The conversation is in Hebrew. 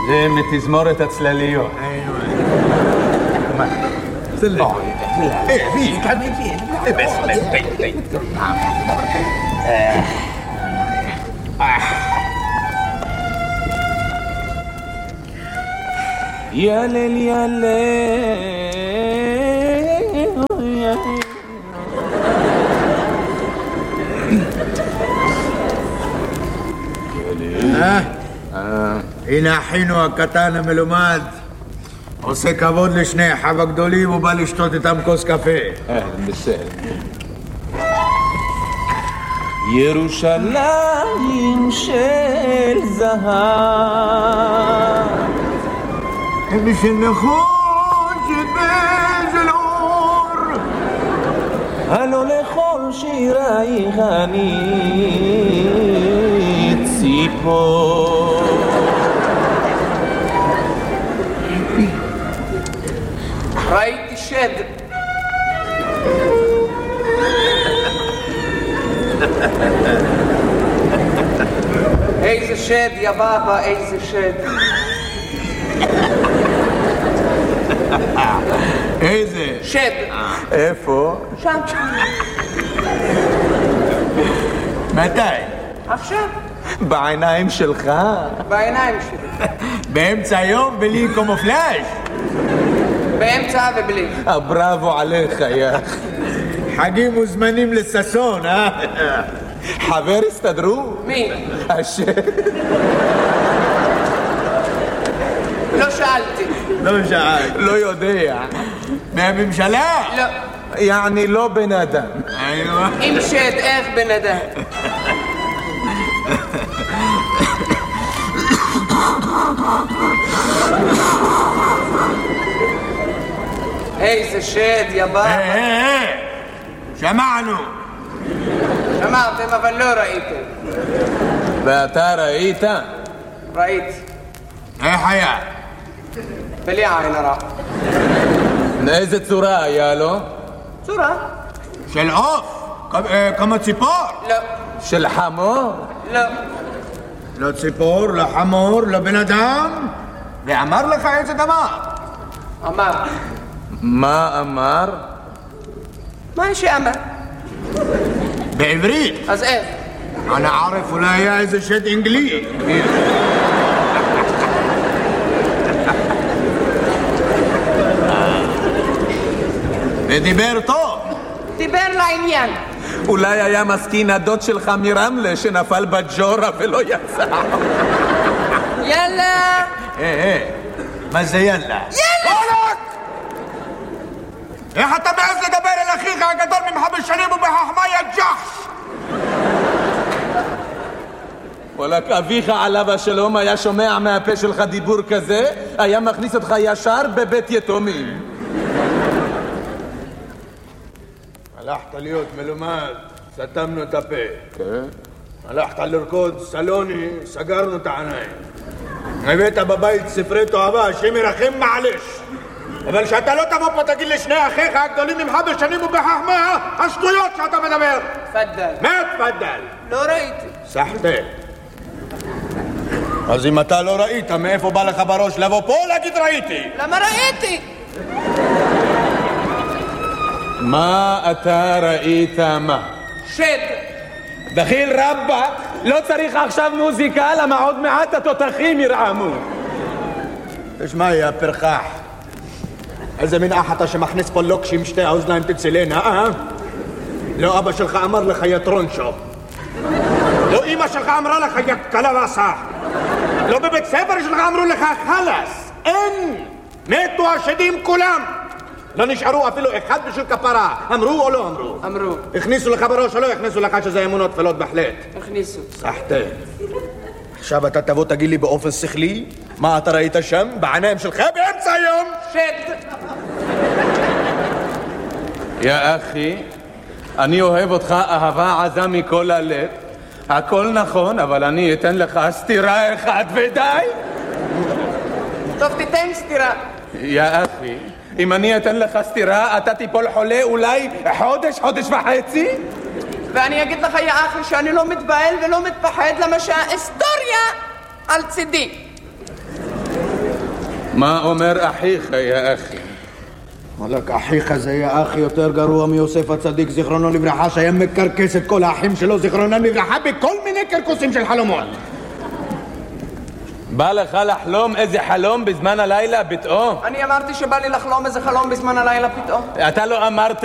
זה מתזמורת הצלליות. ילל ילל הנה אחינו הקטן המלומד עושה כבוד לשני אחיו הגדולים ובא לשתות איתם כוס קפה. בסדר. ירושלים של זהב משנכון שבזל אור הלא לכל שירייך אני ציפור. ראיתי שד. איזה שד, יא בבא, איזה שד. איזה? שד. איפה? שם. מתי? עכשיו. בעיניים שלך? בעיניים שלי. באמצע היום בלי קומופלאז'? באמצע ובלי. בראבו עליך, יא. חגים וזמנים לססון, חבר הסתדרו? מי? השד. לא שאלתי. לא שאל. לא יודע. מהממשלה? לא. יעני לא בן אדם. אם שד, איך בן אדם? איזה שד, יא בבא. שמענו. שמעתם אבל לא ראיתם. ואתה ראית? ראיתי. איך היה? בלי עין הרע. מאיזה צורה היה לו? צורה? של עוף? כמו ציפור? לא. של חמור? לא. לא ציפור, לא חמור, לא בן אדם? ואמר לך איזה דבר? אמר. מה אמר? מה שאמר? בעברית. אז איך? אני ערף אולי היה איזה שד אנגלי. ודיבר טוב. דיבר לעניין. אולי היה מסכין הדוד שלך מרמלה שנפל בג'ורה ולא יצא. יאללה. מה זה יאללה? יאללה! איך אתה מעז לדבר אל אחיך הגדול ממך בשנים ובחכמה יא ג'חש? וואלק, אביך עליו השלום היה שומע מהפה שלך דיבור כזה, היה מכניס אותך ישר בבית יתומים. הלכת להיות מלומד, סתמנו את הפה. כן. הלכת לרקוד סלוני, סגרנו את העיניים. הבאת בבית ספרי תועבה, השם ירחם מעלש. אבל שאתה לא תבוא פה תגיד לשני אחיך הגדולים ממך בשנים ובחכמה, השטויות שאתה מדבר. תפדל. מה תפדל? לא ראיתי. סחטה. אז אם אתה לא ראית, מאיפה בא לך בראש לבוא פה להגיד ראיתי? למה ראיתי? מה אתה ראית מה? שד. דחיל רבא, לא צריך עכשיו מוזיקה, למה עוד מעט התותחים ירעמו. תשמע, יא פרחח. איזה מין אח אתה שמכניס פה לוקשים שתי האוזניים תצילנה, לא אבא שלך אמר לך יא טרונשו. לא אמא שלך אמרה לך יא קלווסה. לא בבית ספר שלך אמרו לך חלאס. אין. מתו השדים כולם. לא נשארו אפילו אחד בשביל כפרה. אמרו או לא אמרו? אמרו. הכניסו לך בראש או לא הכניסו לך שזה אמונות תפלות בהחלט? הכניסו. סחטה. עכשיו אתה תבוא תגיד לי באופן שכלי מה אתה ראית שם בעיניים שלך באמצע היום? שד. יא אחי, אני אוהב אותך אהבה עזה מכל הלב. הכל נכון, אבל אני אתן לך סתירה אחת ודי. טוב, תיתן סתירה. יא אחי, אם אני אתן לך סתירה, אתה תיפול חולה אולי חודש וחצי? ואני אגיד לך, יא אחי, שאני לא מתבהל ולא מתפחד, למה שההיסטוריה על צידי. מה אומר אחיך, יא אחי? וואלק, אחיך זה יא אחי יותר גרוע מיוסף הצדיק זיכרונו לברכה, שהיה מקרקס את כל האחים שלו זיכרונם לברכה בכל מיני קרקוסים של חלומות. בא לך לחלום איזה חלום בזמן הלילה פתאום? אני אמרתי שבא לי לחלום איזה חלום בזמן הלילה פתאום. אתה לא אמרת